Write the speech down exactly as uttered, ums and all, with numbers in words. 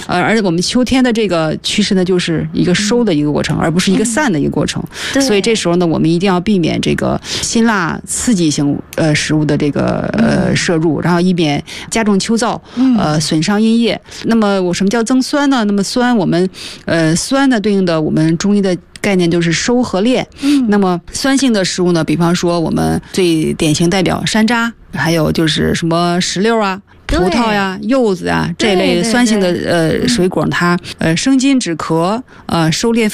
呃，而我们秋天的这个趋势呢，就是一个收的一个过程，而不是一个散的一个过程。所以这时候呢，我们一定要避免这个辛辣刺激性呃食物的这个呃摄入，然后以免加重秋燥，呃损伤阴液。那么我什么叫增酸呢？那么酸我们呃酸呢对应的我们中医的概念就是收和炼。嗯，那么酸性的食物呢，比方说我们最典型代表山楂，还有就是什么石榴啊、葡萄呀、柚子啊这类酸性的呃水果，它呃生津止咳，呃收敛